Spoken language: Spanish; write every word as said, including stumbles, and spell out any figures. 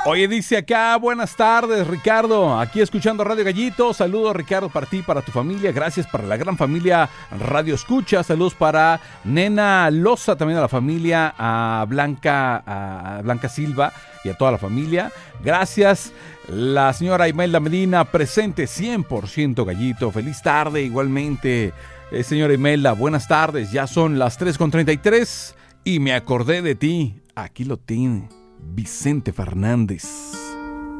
Oye, dice acá, buenas tardes, Ricardo. Aquí escuchando Radio Gallito. Saludos, Ricardo, para ti, para tu familia. Gracias para la gran familia Radio Escucha. Saludos para Nena Loza, también a la familia, a Blanca, a Blanca Silva y a toda la familia. Gracias. La señora Imelda Medina, presente cien por ciento Gallito. Feliz tarde, igualmente. Eh, señora Imelda, buenas tardes. Ya son las tres con treinta y tres y me acordé de ti. Aquí lo tiene. Vicente Fernández.